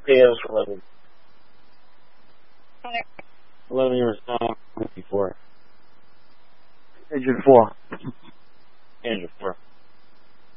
KOs for 11. 11 years old before. Injured 4. Injured 4.